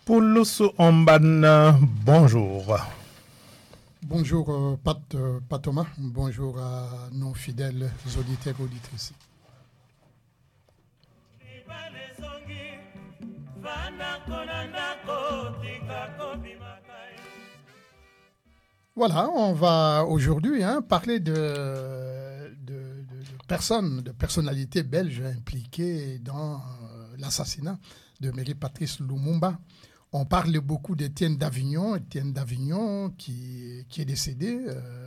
Poulos Ombana, bonjour. Bonjour Pat Thomas, bonjour à nos fidèles auditeurs et auditrices. Voilà, on va aujourd'hui parler de personnes, de personnalités belges impliquées dans l'assassinat de Marie-Patrice Lumumba. On parle beaucoup d'Étienne d'Avignon qui est décédé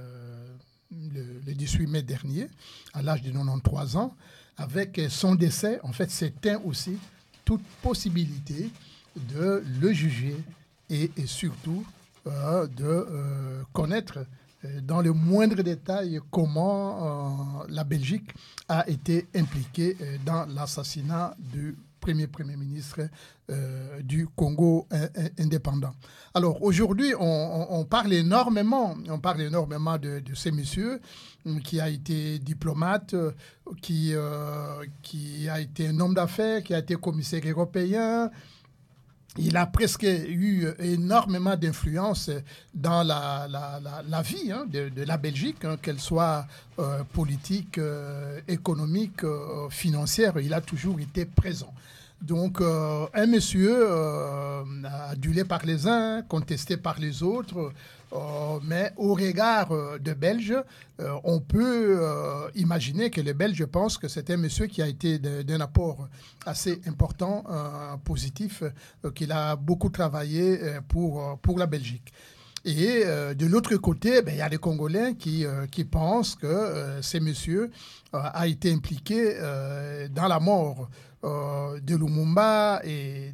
le 18 mai dernier, à l'âge de 93 ans. Avec son décès, en fait, s'éteint aussi toute possibilité de le juger et surtout de connaître dans le moindre détail comment la Belgique a été impliquée dans l'assassinat du Premier ministre du Congo indépendant. Alors aujourd'hui, on parle énormément de ces messieurs qui a été diplomate, qui a été un homme d'affaires, qui a été commissaire européen. Il a presque eu énormément d'influence dans la vie de la Belgique, qu'elle soit politique, économique, financière. Il a toujours été présent. Donc, un monsieur adulé par les uns, contesté par les autres, mais au regard de Belges, on peut imaginer que les Belges pensent que c'est un monsieur qui a été d'un apport assez important, positif, qu'il a beaucoup travaillé pour la Belgique. Et de l'autre côté, il y a les Congolais qui pensent que ce monsieur a été impliqué dans la mort de Lumumba et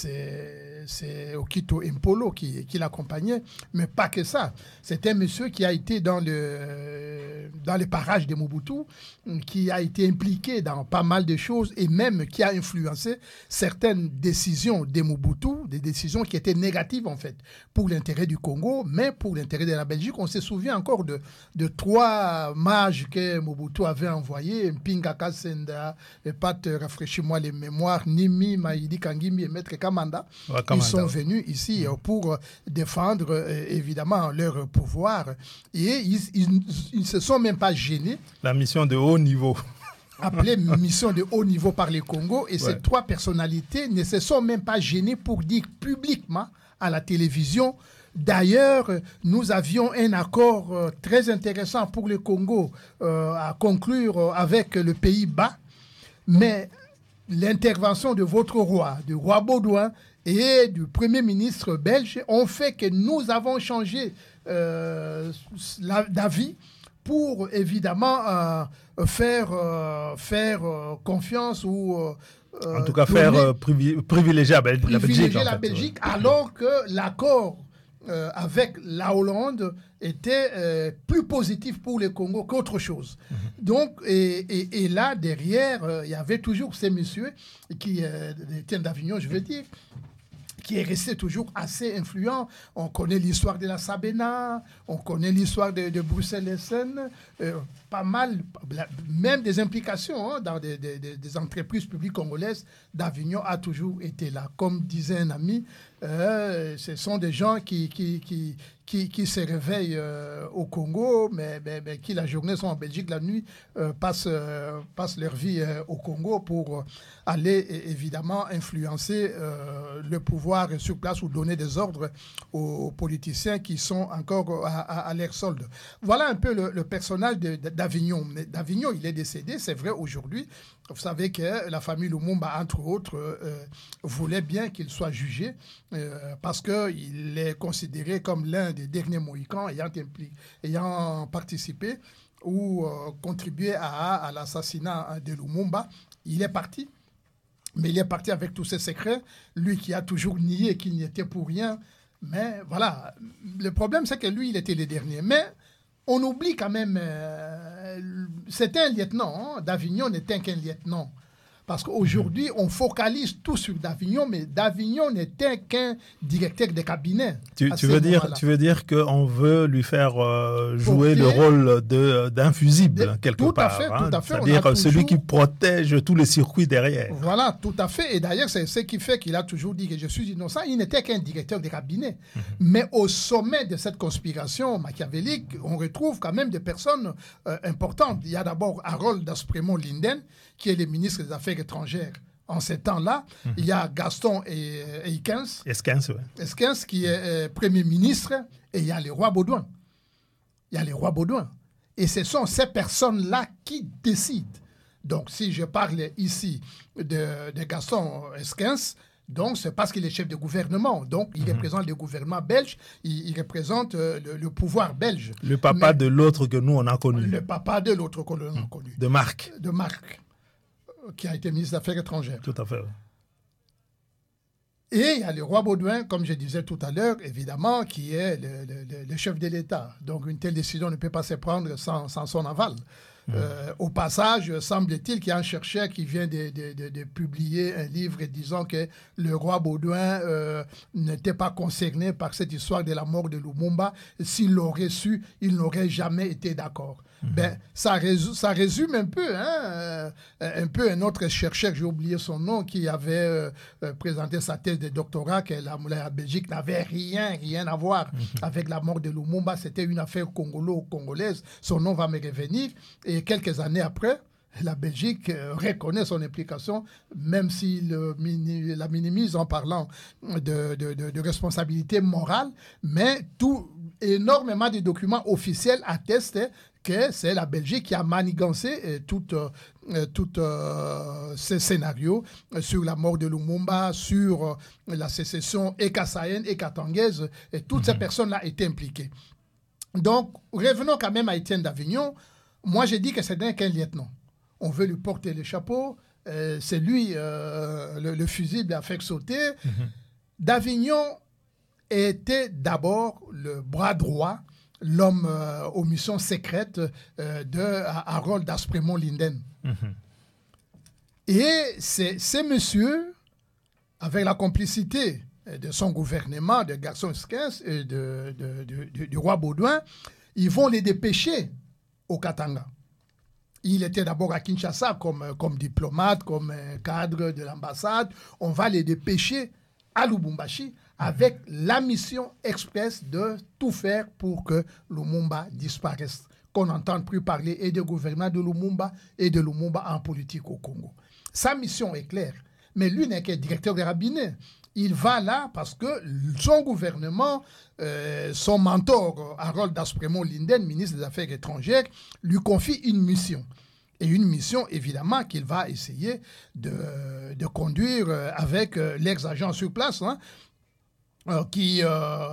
c'est Okito Impolo qui l'accompagnait, mais pas que ça. C'est un monsieur qui a été dans les parages de Mobutu, qui a été impliqué dans pas mal de choses et même qui a influencé certaines décisions de Mobutu, des décisions qui étaient négatives en fait pour l'intérêt du Congo, mais pour l'intérêt de la Belgique. On se souvient encore de 3 mages que Mobutu avait envoyés, Mpinga Kasenda, Pat, rafraîchis-moi les mémoires, Nimi, Maïdi Kangimbi et Maître Kamanda. Ils sont venus ici pour défendre évidemment leur pouvoir et ils ne se sont même pas gênés. La mission de haut niveau. Appelée mission de haut niveau par les Congo. Et ces 3 personnalités ne se sont même pas gênées pour dire publiquement à la télévision. D'ailleurs, nous avions un accord très intéressant pour le Congo à conclure avec le Pays-Bas. Mais l'intervention de votre roi, du roi Baudouin et du Premier ministre belge ont fait que nous avons changé d'avis pour évidemment faire confiance ou en tout cas faire privilégier la Belgique, alors que l'accord avec la Hollande était plus positif pour le Congo qu'autre chose. Donc, et là, derrière, il y avait toujours ces messieurs qui, Étienne d'Avignon, je veux dire, qui est resté toujours assez influent. On connaît l'histoire de la Sabena, on connaît l'histoire de Bruxelles-Essen, pas mal, même des implications dans des entreprises publiques congolaises. D'Avignon a toujours été là. Comme disait un ami, ce sont des gens qui se réveillent au Congo, mais qui la journée sont en Belgique, la nuit passent leur vie au Congo pour aller évidemment influencer le pouvoir sur place ou donner des ordres aux politiciens qui sont encore à leur solde. Voilà un peu le personnage d'Avignon. D'Avignon, il est décédé, c'est vrai aujourd'hui. Vous savez que la famille Lumumba, entre autres, voulait bien qu'il soit jugé parce qu'il est considéré comme l'un des derniers Mohicans ayant participé ou contribué à l'assassinat de Lumumba. Il est parti, mais il est parti avec tous ses secrets. Lui qui a toujours nié qu'il n'y était pour rien. Mais voilà, le problème c'est que lui, il était le dernier. Mais on oublie quand même, c'était un lieutenant, d'Avignon n'était qu'un lieutenant. Parce qu'aujourd'hui, on focalise tout sur Davignon, mais Davignon n'était qu'un directeur de cabinet. Tu veux dire qu'on veut lui faire jouer le rôle d'un fusible, quelque part. Tout à fait. C'est-à-dire celui qui protège tous les circuits derrière. Voilà, tout à fait. Et d'ailleurs, c'est ce qui fait qu'il a toujours dit que je suis innocent. Il n'était qu'un directeur de cabinet. Mais au sommet de cette conspiration machiavélique, on retrouve quand même des personnes importantes. Il y a d'abord Harold Dasprémont Linden, qui est le ministre des Affaires étrangères en ces temps-là. Il y a Gaston Esquens, qui est Premier ministre, et il y a le roi Baudouin. Et ce sont ces personnes-là qui décident. Donc, si je parle ici de Gaston Esquens, donc c'est parce qu'il est chef de gouvernement. Donc, il représente le gouvernement belge, il représente le pouvoir belge. Le papa de l'autre que nous, on a connu. Le papa de l'autre que l'on a connu. De Marc, qui a été ministre des Affaires étrangères. Tout à fait. Et il y a le roi Baudouin, comme je disais tout à l'heure, évidemment, qui est le chef de l'État. Donc, une telle décision ne peut pas se prendre sans son aval. Au passage, semble-t-il qu'il y a un chercheur qui vient de publier un livre disant que le roi Baudouin n'était pas concerné par cette histoire de la mort de Lumumba. S'il l'aurait su, il n'aurait jamais été d'accord. Ça résume un peu, un autre chercheur, j'ai oublié son nom, qui avait présenté sa thèse de doctorat que la Belgique n'avait rien à voir avec la mort de Lumumba. C'était une affaire congolaise. Son nom va me revenir. Et quelques années après, la Belgique reconnaît son implication, même s'il la minimise en parlant de responsabilité morale, mais énormément de documents officiels attestent que c'est la Belgique qui a manigancé tout ces scénarios sur la mort de Lumumba, sur la sécession écassaïenne et katangaise, et toutes ces personnes-là étaient impliquées. Donc, revenons quand même à Étienne Davignon. Moi, j'ai dit que c'est qu'un lieutenant. On veut lui porter le chapeau. C'est lui, le fusible à faire sauter. Davignon était d'abord le bras droit, l'homme aux missions secrètes de Harold Dasprémont Linden. Et c'est monsieur, avec la complicité de son gouvernement, de Gaston Esquens et du roi Baudouin, ils vont les dépêcher au Katanga. Il était d'abord à Kinshasa comme diplomate, comme cadre de l'ambassade. On va les dépêcher à Lubumbashi avec la mission express de tout faire pour que Lumumba disparaisse. Qu'on n'entende plus parler et du gouvernement de Lumumba et de Lumumba en politique au Congo. Sa mission est claire, mais lui n'est que directeur de cabinet. Il va là parce que son gouvernement, son mentor, Harold Dasprémont Linden, ministre des Affaires étrangères, lui confie une mission. Et une mission, évidemment, qu'il va essayer de conduire avec l'ex-agent sur place. Il y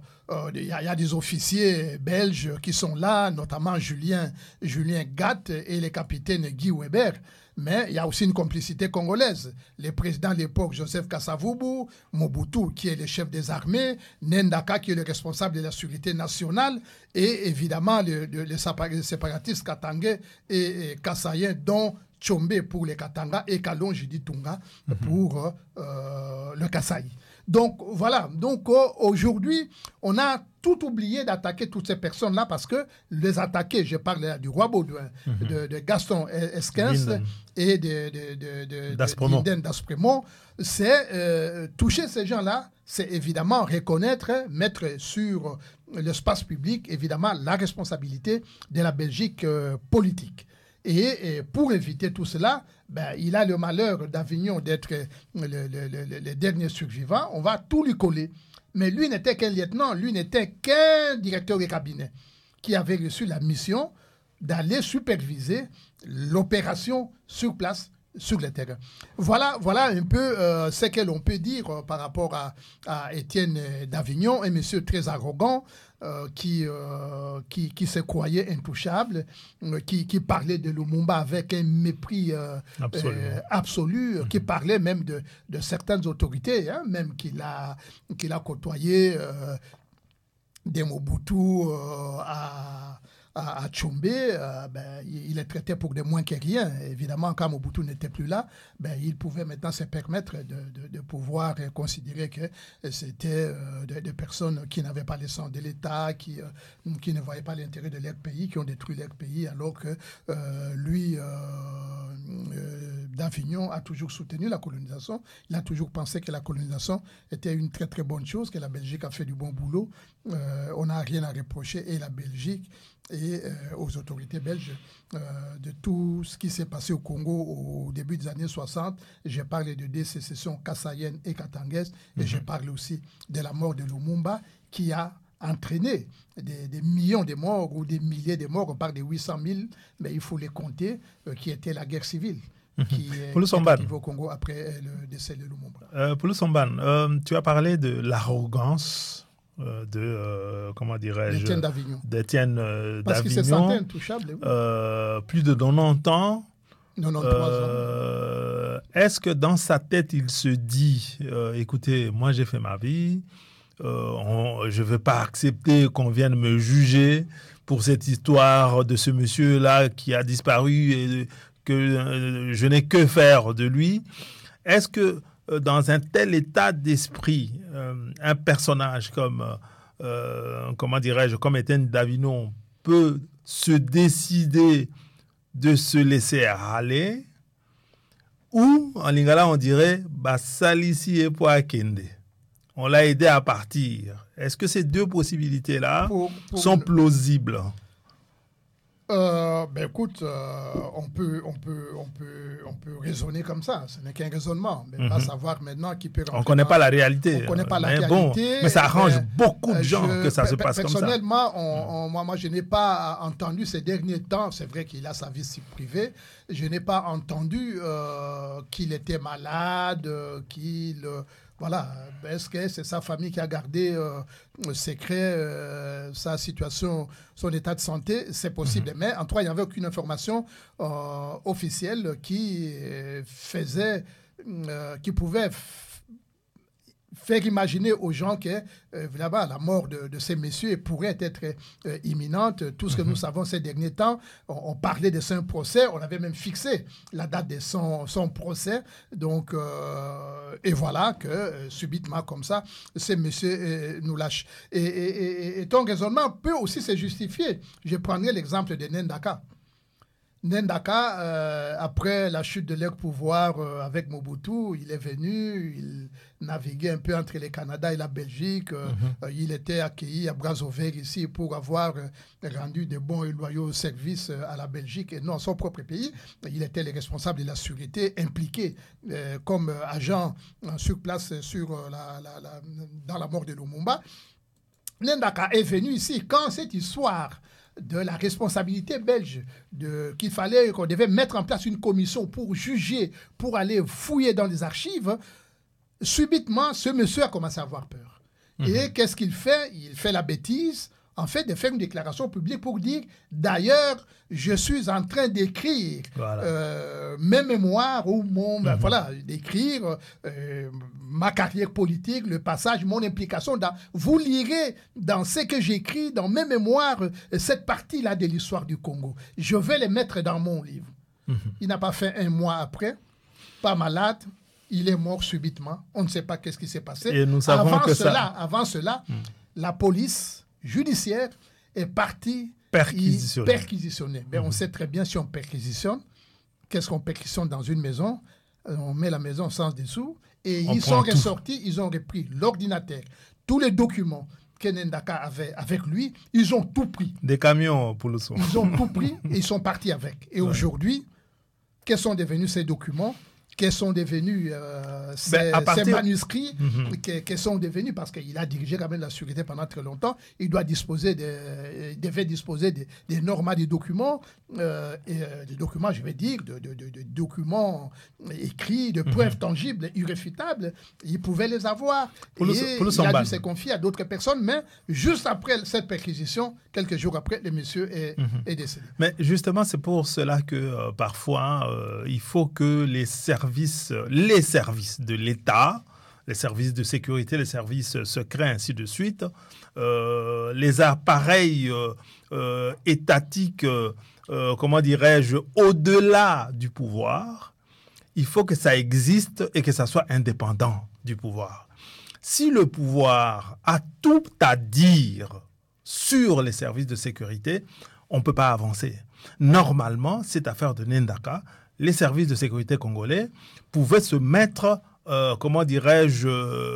a des officiers belges qui sont là, notamment Julien Gatt et le capitaine Guy Weber. Mais il y a aussi une complicité congolaise. Le président de l'époque, Joseph Kasavubu, Mobutu, qui est le chef des armées, Nendaka, qui est le responsable de la sécurité nationale, et évidemment les séparatistes katangais et kassaïens, dont Tchombe pour les Katanga et Kalonji Ditunga pour le Kasaï. Donc voilà, aujourd'hui, on a tout oublié d'attaquer toutes ces personnes-là parce que les attaquer, je parle du roi Baudouin, de Gaston Esquens et de Linden Dasprémont, c'est toucher ces gens-là, c'est évidemment reconnaître, mettre sur l'espace public, évidemment, la responsabilité de la Belgique politique. Et pour éviter tout cela, il a le malheur d'Avignon d'être le dernier survivant. On va tout lui coller. Mais lui n'était qu'un lieutenant, lui n'était qu'un directeur de cabinet qui avait reçu la mission d'aller superviser l'opération sur place, sur le terrain. Voilà un peu ce que l'on peut dire par rapport à Étienne Davignon, un monsieur très arrogant, qui se croyait intouchable, qui parlait de Lumumba avec un mépris absolu, qui parlait même de certaines autorités, même qu'il a côtoyé des Mobutu à à Tchombe, il est traité pour des moins que rien. Évidemment, quand Mobutu n'était plus là, il pouvait maintenant se permettre de pouvoir considérer que c'était des personnes qui n'avaient pas le sang de l'État, qui ne voyaient pas l'intérêt de leur pays, qui ont détruit leur pays, alors que lui, d'Avignon, a toujours soutenu la colonisation. Il a toujours pensé que la colonisation était une très très bonne chose, que la Belgique a fait du bon boulot. On n'a rien à reprocher, et la Belgique et aux autorités belges de tout ce qui s'est passé au Congo au début des années 60. Je parle de deux sécessions kassaïennes et katanguaises, et je parle aussi de la mort de Lumumba, qui a entraîné des millions de morts ou des milliers de morts. On parle de 800 000, mais il faut les compter, qui était la guerre civile qui est arrivée au Congo après le décès de Lumumba. Pour le Somban, tu as parlé de l'arrogance comment dirais-je, d'Étienne Davignon. Parce qu'il se sentait intouchable. Plus de 90 ans. 93 ans. Est-ce que dans sa tête, il se dit, écoutez, moi j'ai fait ma vie, je ne vais pas accepter qu'on vienne me juger pour cette histoire de ce monsieur-là qui a disparu et que je n'ai que faire de lui. Est-ce que dans un tel état d'esprit, un personnage comme, comment dirais-je, comme Étienne Davignon peut se décider de se laisser aller, ou en lingala on dirait Basalissi et Poakende. On l'a aidé à partir. Est-ce que ces deux possibilités-là sont plausibles? Écoute, on peut raisonner comme ça. Ce n'est qu'un raisonnement. Mais pas savoir maintenant qui peut rentrer. On ne connaît pas la réalité. On connaît pas la réalité. Bon, mais ça arrange beaucoup de gens que ça se passe comme ça. Personnellement, moi, je n'ai pas entendu ces derniers temps. C'est vrai qu'il a sa vie si privée. Je n'ai pas entendu qu'il était malade, voilà, est-ce que c'est sa famille qui a gardé secret sa situation, son état de santé? C'est possible. Mais en tout cas, il n'y avait aucune information officielle qui pouvait faire imaginer aux gens que là-bas, la mort de ces messieurs pourrait être imminente. Tout ce que nous savons ces derniers temps, on parlait de son procès, on avait même fixé la date de son procès. Donc, et voilà que subitement comme ça, ces messieurs nous lâchent. Et ton raisonnement peut aussi se justifier. Je prendrai l'exemple de Ndaka. Ndaka, après la chute de leur pouvoir avec Mobutu, il est venu, il naviguait un peu entre le Canada et la Belgique. Il était accueilli à bras ouverts ici pour avoir rendu de bons et loyaux services à la Belgique et non à son propre pays. Il était le responsable de la sécurité, impliqué comme agent sur place dans la mort de Lumumba. Ndaka est venu ici quand cette histoire de la responsabilité belge, qu'on devait mettre en place une commission pour juger, pour aller fouiller dans les archives, subitement, ce monsieur a commencé à avoir peur. Et qu'est-ce qu'il fait? Il fait la bêtise, en fait, de faire une déclaration publique pour dire, d'ailleurs, je suis en train d'écrire mes mémoires ou d'écrire ma carrière politique, le passage, mon implication. Vous lirez dans ce que j'écris, dans mes mémoires, cette partie-là de l'histoire du Congo. Je vais les mettre dans mon livre. Il n'a pas fait un mois après, pas malade, il est mort subitement. On ne sait pas qu'est-ce qui s'est passé. Et nous savons avant cela, la police judiciaire est partie perquisitionner. Mais on sait très bien si on perquisitionne, qu'est-ce qu'on perquisitionne dans une maison? On met la maison sans dessous et ils sont ressortis, ils ont repris l'ordinateur, tous les documents que Ndaka avait avec lui, ils ont tout pris. Des camions pour le son. Ils ont tout pris et ils sont partis avec. Et aujourd'hui, quels sont devenus ces documents? Quels sont devenus ces manuscrits, quels sont devenus, parce qu'il a dirigé quand même la sécurité pendant très longtemps, il devait disposer des normes, des documents, des documents, je vais dire, de documents écrits, de preuves tangibles, irréfutables, il pouvait les avoir. Il a dû se confier à d'autres personnes, mais juste après cette perquisition, quelques jours après, le monsieur est décédé. Mais justement, c'est pour cela que parfois, il faut que les services de l'État, les services de sécurité, les services secrets, ainsi de suite, les appareils étatiques, comment dirais-je, au-delà du pouvoir, il faut que ça existe et que ça soit indépendant du pouvoir. Si le pouvoir a tout à dire sur les services de sécurité, on ne peut pas avancer. Normalement, cette affaire de Ndaka, les services de sécurité congolais pouvaient se mettre, comment dirais-je,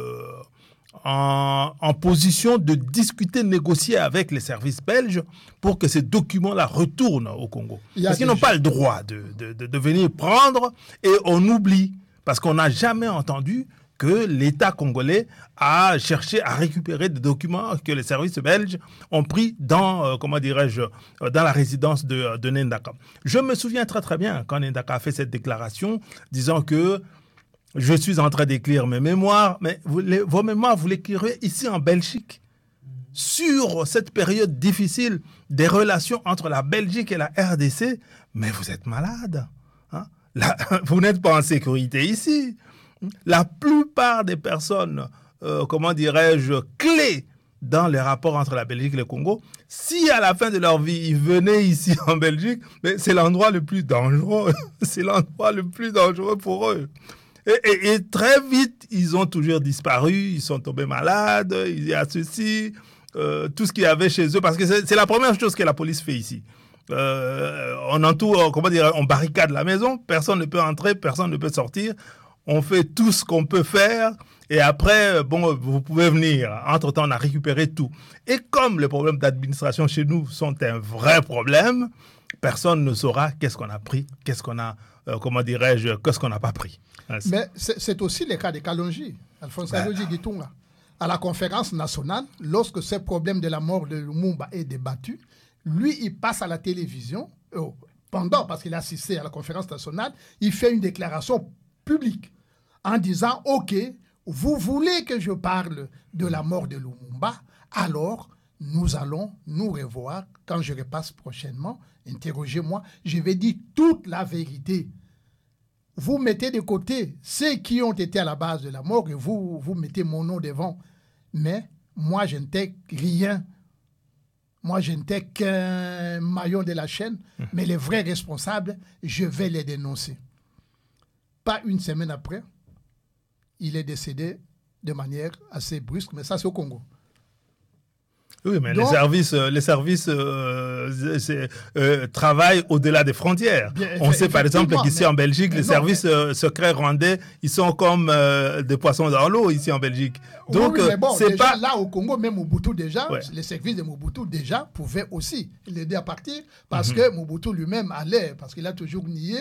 en position de discuter, négocier avec les services belges pour que ces documents-là retournent au Congo. Parce qu'ils n'ont pas le droit de venir prendre et on oublie. Parce qu'on n'a jamais entendu que l'État congolais a cherché à récupérer des documents que les services belges ont pris dans, comment dirais-je, dans la résidence de Ndaka. Je me souviens très très bien quand Ndaka a fait cette déclaration disant que je suis en train d'écrire mes mémoires, mais vos mémoires, vous l'écrirez ici en Belgique. Sur cette période difficile des relations entre la Belgique et la RDC, mais vous êtes malade. Hein? Vous n'êtes pas en sécurité ici. La plupart des personnes, comment dirais-je, clés dans les rapports entre la Belgique et le Congo, si à la fin de leur vie, ils venaient ici en Belgique, mais c'est l'endroit le plus dangereux. C'est l'endroit le plus dangereux pour eux. Et très vite, ils ont toujours disparu, ils sont tombés malades, il y a ceci, tout ce qu'il y avait chez eux, parce que c'est la première chose que la police fait ici. On entoure, comment dire, on barricade la maison, personne ne peut entrer, personne ne peut sortir. On fait tout ce qu'on peut faire et après, bon, vous pouvez venir. Entre-temps, on a récupéré tout. Et comme les problèmes d'administration chez nous sont un vrai problème, personne ne saura qu'est-ce qu'on a pris, qu'est-ce qu'on a, comment dirais-je, qu'est-ce qu'on n'a pas pris. Mais c'est aussi le cas de Kalonji, Alphonse Kalonji Gitunga. À la conférence nationale, lorsque ce problème de la mort de Lumumba est débattu, lui, il passe à la télévision, parce qu'il a assisté à la conférence nationale, il fait une déclaration publique en disant « Ok, vous voulez que je parle de la mort de Lumumba, alors nous allons nous revoir quand je repasse prochainement, interrogez-moi, je vais dire toute la vérité. Vous mettez de côté ceux qui ont été à la base de la mort et vous mettez mon nom devant. Mais moi, je n'étais rien. Moi, je n'étais qu'un maillon de la chaîne, mais les vrais responsables, je vais les dénoncer. » Pas une semaine après, il est décédé de manière assez brusque, mais ça c'est au Congo. Oui, mais donc, les services travaillent au-delà des frontières. On sait par exemple qu'ici en Belgique, les services secrets rwandais, ils sont comme des poissons dans l'eau ici en Belgique. Donc, oui, mais bon, c'est pas là au Congo, même Mobutu déjà, les services de Mobutu déjà pouvaient aussi l'aider à partir parce que Mobutu lui-même allait, parce qu'il a toujours nié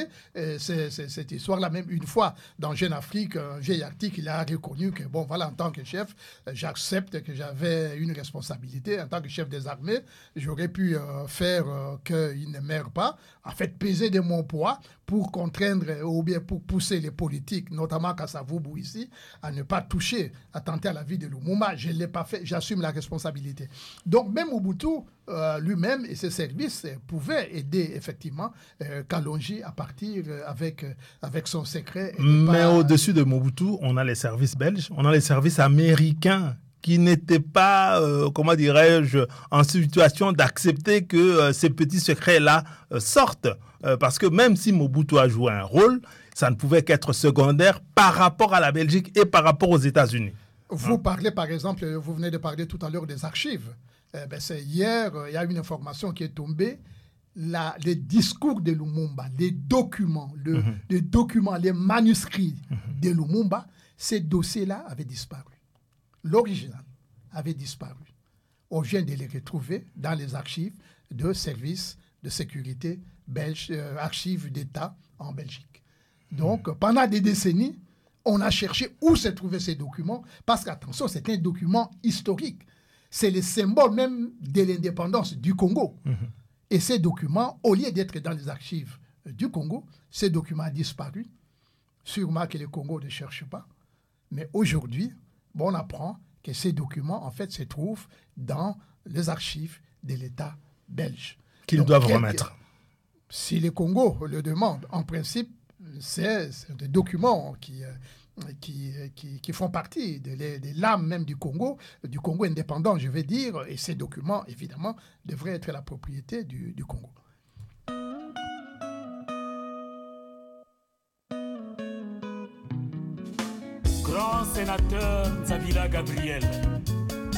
cette histoire-là. Même une fois dans Jeune Afrique, un vieil article, il a reconnu que bon, voilà, en tant que chef, j'accepte que j'avais une responsabilité. En tant que chef des armées, j'aurais pu faire qu'il ne meure pas, en fait peser de mon poids pour contraindre ou bien pour pousser les politiques, notamment Kasavubu ici, à ne pas toucher, à tenter à la vie de Lumumba. Je ne l'ai pas fait, j'assume la responsabilité. Donc même Mobutu lui-même et ses services pouvaient aider effectivement Kalonji à partir avec son secret. Mais au-dessus de Mobutu, on a les services belges, on a les services américains qui n'étaient pas, comment dirais-je, en situation d'accepter que ces petits secrets-là sortent. Parce que même si Mobutu a joué un rôle, ça ne pouvait qu'être secondaire par rapport à la Belgique et par rapport aux États-Unis. Vous parlez, par exemple, vous venez de parler tout à l'heure des archives. C'est hier, il y a une information qui est tombée. Les discours de Lumumba, les documents, les manuscrits de Lumumba, ces dossiers-là avaient disparu. L'original avait disparu. On vient de les retrouver dans les archives de services de sécurité belges, archives d'État en Belgique. Donc, pendant des décennies, on a cherché où se trouvaient ces documents, parce qu'attention, c'est un document historique. C'est le symbole même de l'indépendance du Congo. Et ces documents, au lieu d'être dans les archives du Congo, ces documents ont disparu. Sûrement que le Congo ne cherche pas. Mais aujourd'hui, on apprend que ces documents, en fait, se trouvent dans les archives de l'État belge. Qu'ils doivent remettre. Si le Congo le demande, en principe, c'est des documents qui font partie des lames même du Congo indépendant, je vais dire, et ces documents, évidemment, devraient être la propriété du Congo. Grand sénateur Nzabila Gabriel,